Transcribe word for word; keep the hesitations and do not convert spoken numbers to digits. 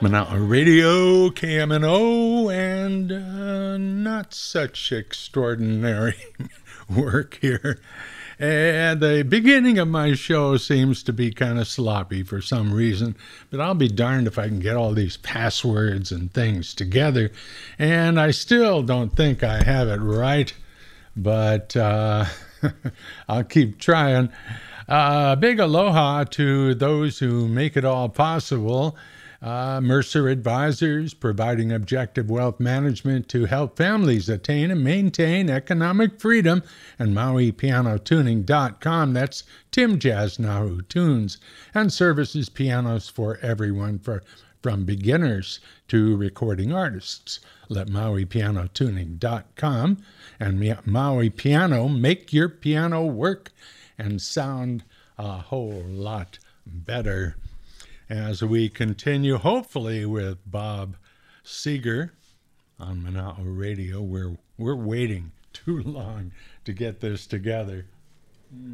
Manala Radio, K M N O, and uh, not such extraordinary work here. And the beginning of my show seems to be kind of sloppy for some reason, but I'll be darned if I can get all these passwords and things together. And I still don't think I have it right, but uh, I'll keep trying. Uh, big aloha to those who make it all possible. Uh, Mercer Advisors, providing objective wealth management to help families attain and maintain economic freedom, and Maui Piano Tuning dot com. That's Tim Jasnahu Tunes, and services pianos for everyone, for, from beginners to recording artists. Let Maui Piano Tuning dot com and Maui Piano make your piano work and sound a whole lot better. As we continue, hopefully, with Bob Seeger on Mana'o Radio. We're, we're waiting too long to get this together.